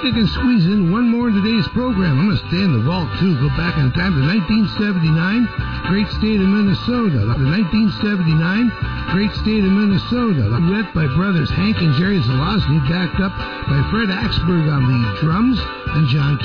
think I can squeeze in one more in today's program. I'm going to stay in the vault, too. Go back in time to 1979, great state of Minnesota. The 1979, great state of Minnesota. Led by brothers Hank and Jerry Zelazny, backed up by Fred Axberg on the drums and John